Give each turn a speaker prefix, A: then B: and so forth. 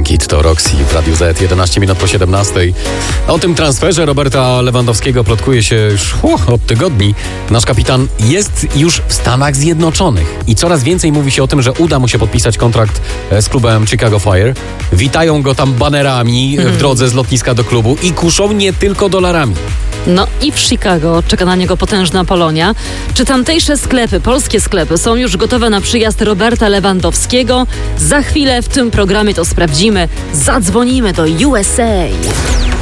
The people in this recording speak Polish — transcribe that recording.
A: Kid to Roxy w Radiu Z, 11 minut po 17. O tym transferze Roberta Lewandowskiego plotkuje się już od tygodni. Nasz kapitan jest już w Stanach Zjednoczonych i coraz więcej mówi się o tym, że uda mu się podpisać kontrakt z klubem Chicago Fire. Witają go tam banerami w drodze z lotniska do klubu i kuszą nie tylko dolarami.
B: No i w Chicago czeka na niego potężna Polonia. Czy tamtejsze sklepy, polskie sklepy są już gotowe na przyjazd Roberta Lewandowskiego? Za chwilę w tym programie to sprawdzimy. Zadzwonimy do USA.